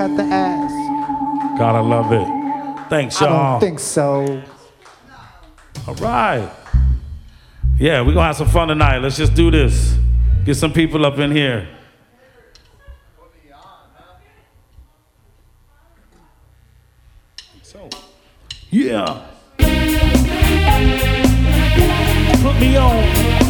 Have to ask. Gotta love it. Thanks, y'all. I don't think so. All right. Yeah, we're gonna have some fun tonight. Let's just do this. Get some people up in here. So, yeah. Put me on.